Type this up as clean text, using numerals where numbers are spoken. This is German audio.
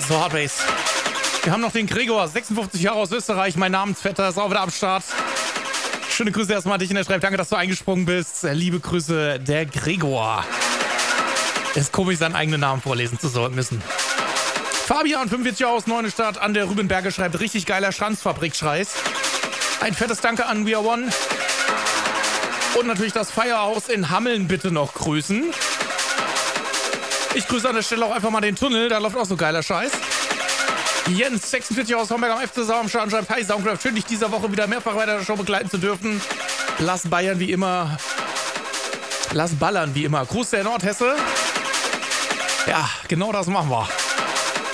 So, Hardbase. Wir haben noch den Gregor, 56 Jahre aus Österreich. Mein Namensvetter ist auch wieder am Start. Schöne Grüße erstmal an dich in der Schreib. Danke, dass du eingesprungen bist. Liebe Grüße, der Gregor. Ist komisch, seinen eigenen Namen vorlesen zu müssen. Fabian, 45 Jahre aus Neunestadt an der Rübenberge, schreibt, richtig geiler Schranzfabrik-Scheiß. Ein fettes Danke an We Are One. Und natürlich das Firehouse in Hameln bitte noch grüßen. Ich grüße an der Stelle auch einfach mal den Tunnel, da läuft auch so geiler Scheiß. Jens, 46 aus Homberg am FC Sau am Start, schreibt, hi Soundcraft, schön dich dieser Woche wieder mehrfach bei der Show begleiten zu dürfen. Lass Bayern wie immer, lass ballern wie immer. Gruß der Nordhesse. Ja, genau das machen wir.